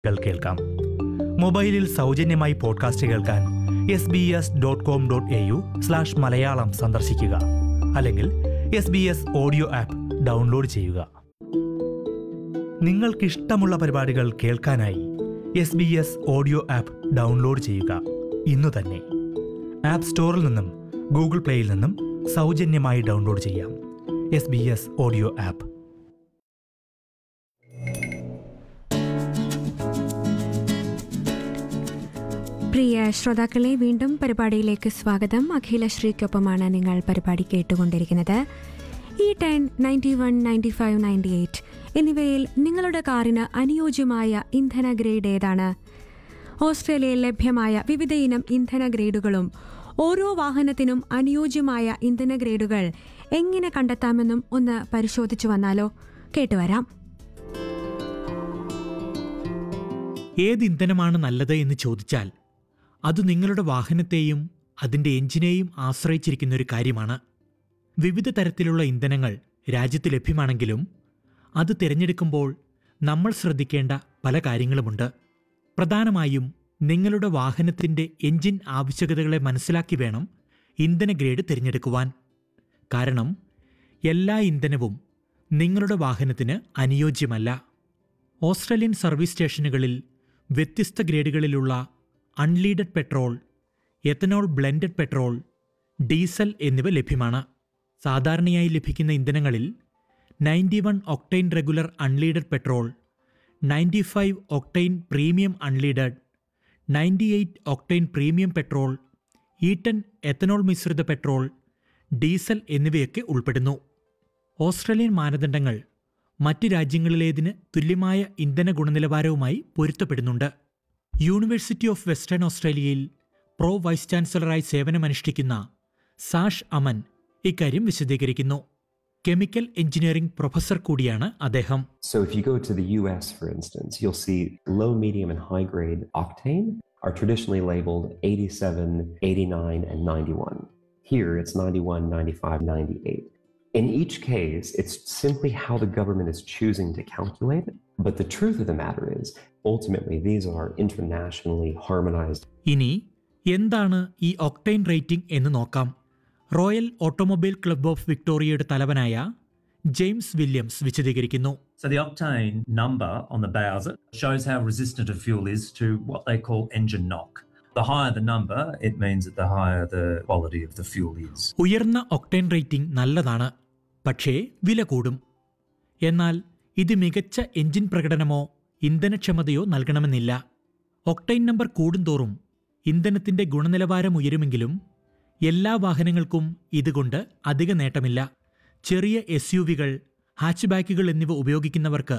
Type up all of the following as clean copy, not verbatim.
കേൾക്കാം. മൊബൈലിൽ സൗജന്യമായി പോഡ്കാസ്റ്റ് കേൾക്കാൻ sbs.com.au/malayalam സന്ദർശിക്കുക. അല്ലെങ്കിൽ SBS ഓഡിയോ ആപ്പ് ഡൗൺലോഡ് ചെയ്യുക. നിങ്ങൾക്കിഷ്ടമുള്ള പരിപാടികൾ കേൾക്കാനായി SBS ഓഡിയോ ആപ്പ് ഡൗൺലോഡ് ചെയ്യുക. ഇന്നു തന്നെ ആപ്പ് സ്റ്റോറിൽ നിന്നും ഗൂഗിൾ പ്ലേയിൽ നിന്നും സൗജന്യമായി ഡൗൺലോഡ് ചെയ്യാം. SBS audio app. പ്രിയ ശ്രോതാക്കളെ, വീണ്ടും പരിപാടിയിലേക്ക് സ്വാഗതം. അഖിലശ്രീക്കൊപ്പമാണ് നിങ്ങൾ പരിപാടി കേട്ടുകൊണ്ടിരിക്കുന്നത്. E10, 91, 95, 98 എന്നിവയിൽ നിങ്ങളുടെ കാറിന് അനുയോജ്യമായ ഇന്ധന ഗ്രേഡ് ഏതാണ്? ഓസ്ട്രേലിയയിൽ ലഭ്യമായ വിവിധ ഇനം ഇന്ധന ഗ്രേഡുകളും ഓരോ വാഹനത്തിനും അനുയോജ്യമായ ഇന്ധന ഗ്രേഡുകൾ എങ്ങനെ കണ്ടെത്താമെന്നും ഒന്ന് പരിശോധിച്ചു വന്നാലോ? കേട്ടുവരാം. ഏത് ഇന്ധനമാണ് നല്ലത് എന്ന് ചോദിച്ചാൽ അത് നിങ്ങളുടെ വാഹനത്തെയും അതിൻ്റെ എഞ്ചിനെയും ആശ്രയിച്ചിരിക്കുന്ന ഒരു കാര്യമാണ്. വിവിധ തരത്തിലുള്ള ഇന്ധനങ്ങൾ രാജ്യത്ത് ലഭ്യമാണെങ്കിലും അത് തിരഞ്ഞെടുക്കുമ്പോൾ നമ്മൾ ശ്രദ്ധിക്കേണ്ട പല കാര്യങ്ങളുമുണ്ട്. പ്രധാനമായും നിങ്ങളുടെ വാഹനത്തിൻ്റെ എഞ്ചിൻ ആവശ്യകതകളെ മനസ്സിലാക്കി വേണം ഇന്ധന ഗ്രേഡ് തിരഞ്ഞെടുക്കുവാൻ. കാരണം എല്ലാ ഇന്ധനവും നിങ്ങളുടെ വാഹനത്തിന് അനുയോജ്യമല്ല. ഓസ്ട്രേലിയൻ സർവീസ് സ്റ്റേഷനുകളിൽ വ്യത്യസ്ത ഗ്രേഡുകളിലുള്ള unleaded petrol, ethanol blended petrol, diesel എന്നിവ ലഭ്യമാണ്. സാധാരണയായി ലഭിക്കുന്ന ഇന്ധനങ്ങളിൽ 91 octane regular unleaded petrol, 95 octane premium unleaded, 98 octane premium petrol, E10 ethanol മിശ്രിത പെട്രോൾ, ഡീസൽ എന്നിവയൊക്കെ ഉൾപ്പെടുന്നു. ഓസ്ട്രേലിയൻ മാനദണ്ഡങ്ങൾ മറ്റ് രാജ്യങ്ങളിലേതിന് തുല്യമായ ഇന്ധന ഗുണനിലവാരവുമായി പൊരുത്തപ്പെടുന്നുണ്ട്. യൂണിവേഴ്സിറ്റി ഓഫ് വെസ്റ്റേൺ ഓസ്ട്രേലിയയിൽ പ്രോ വൈസ് ചാൻസലറായി സേവനമനുഷ്ഠിക്കുന്ന സാഷ് അമൻ ഇക്കാര്യം വിശദീകരിക്കുന്നു. കെമിക്കൽ എഞ്ചിനീയറിംഗ് പ്രൊഫസർ കൂടിയാണ് അദ്ദേഹം. So if you go to the US, for instance, you'll see low, medium, and high grade octane are traditionally labeled 87, 89, and 91. Here it's 91, 95, 98. In each case, it's simply how the government is choosing to calculate it. But the truth of the matter is, ultimately, these are internationally harmonized. ഇനി എന്താണ് ഈ octane rating എന്ന് നോക്കാം. Royal automobile club of വിക്ടോറിയയുടെ തലവനായ James Williams വിശദീകരിക്കുന്നു. So the octane number on the Bowser shows how resistant a fuel is to what they call engine knock. The higher the number, it means that the higher the quality of the fuel is. ഉയർന്ന octane rating നല്ലതാണ്, പക്ഷേ വില കൂടും. എന്നാൽ ഇത് മികച്ച engine പ്രകടനമോ ഇന്ധനക്ഷമതയോ നൽകണമെന്നില്ല. Octane number കൂടുന്തോറും ഇന്ധനത്തിൻ്റെ ഗുണനിലവാരം ഉയരുമെങ്കിലും എല്ലാ വാഹനങ്ങൾക്കും ഇതുകൊണ്ട് അധിക നേട്ടമില്ല. ചെറിയ SUVകൾ, ഹാച്ച് ബാക്കുകൾ എന്നിവ ഉപയോഗിക്കുന്നവർക്ക്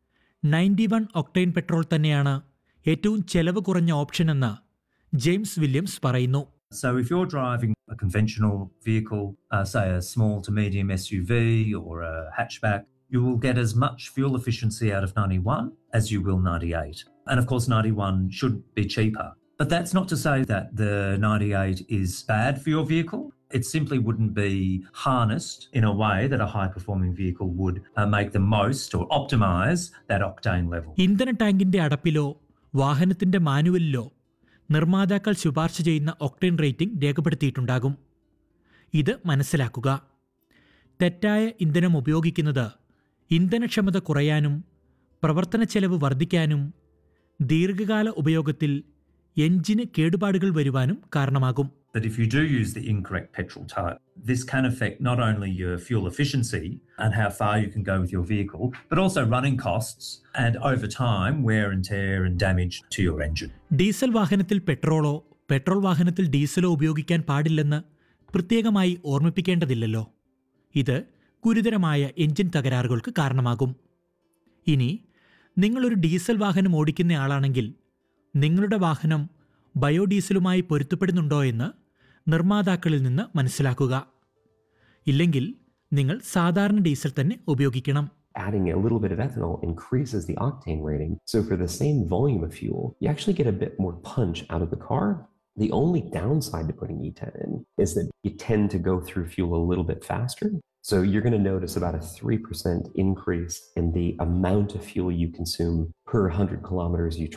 91 ഒക്ടെയ്ൻ പെട്രോൾ തന്നെയാണ് ഏറ്റവും ചെലവ് കുറഞ്ഞ ഓപ്ഷനെന്ന് ജെയിംസ് വില്യംസ് പറയുന്നു. So if you're driving a conventional vehicle, say a small to medium SUV or a hatchback, you will get as much fuel efficiency out of 91 as you will 98. And of course 91 should be cheaper. But that's not to say that the 98 is bad for your vehicle. It simply wouldn't be harnessed in a way that a high-performing vehicle would make the most or optimize that octane level. ഇന്ധന ടാങ്കിന്റെ അടപ്പിലോ വാഹനത്തിന്റെ മാനുവലിലോ നിർമ്മാതാക്കൾ ശുപാർശ ചെയ്യുന്ന octane rating രേഖപ്പെടുത്തിയിട്ടുണ്ടാകും. ഇത് മനസ്സിലാക്കുക. തെറ്റായ ഇന്ധനം ഉപയോഗിക്കുന്നത് ഇന്ധനക്ഷമത കുറയാനും പ്രവർത്തന ചെലവ് വർദ്ധിക്കാനും ദീർഘകാല ഉപയോഗത്തിൽ എഞ്ചിന് കേടുപാടുകൾ വരുവാനും കാരണമാകും. That if you do use the incorrect petrol type, this can affect not only your fuel efficiency and how far you can go with your vehicle, but also running costs and over time wear and tear and damage to your engine. Diesel വാഹനത്തിൽ പെട്രോളോ petrol വാഹനത്തിൽ ഡീസലോ ഉപയോഗിക്കാൻ പാടില്ലെന്ന് പ്രത്യേകമായി ഓർമ്മിപ്പിക്കേണ്ടതില്ലല്ലോ. ഇത് ഗുരുതരമായ engine തകരാറുകൾക്ക് കാരണമാകും. ഇനി നിങ്ങളൊരു ഡീസൽ വാഹനം ഓടിക്കുന്നയാളാണെങ്കിൽ നിങ്ങളുടെ വാഹനം ബയോഡീസലുമായി പൊരുത്തപ്പെടുന്നുണ്ടോ എന്ന് നിർമ്മാതാക്കളിൽ നിന്ന് മനസ്സിലാക്കുക. ഇല്ലെങ്കിൽ നിങ്ങൾ സാധാരണ ഡീസൽ തന്നെ ഉപയോഗിക്കണം. Adding a little bit of ethanol increases the octane rating. So for the same volume of fuel, you actually get a bit more punch out of the car. The only downside to putting E10 in is that you tend to go through fuel a little bit faster. So you're going to notice about a 3% increase in the amount of fuel you consume per 100 kilometers you